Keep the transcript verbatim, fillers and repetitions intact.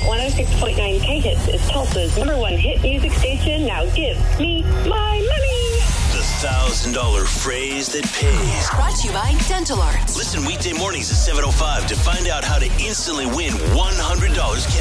one oh six point nine K-Hits is Tulsa's number one hit music station. Now give me my money. The one thousand dollars phrase that pays. Brought to you by Dental Arts. Listen weekday mornings at seven oh five to find out how to instantly win one hundred dollars cash.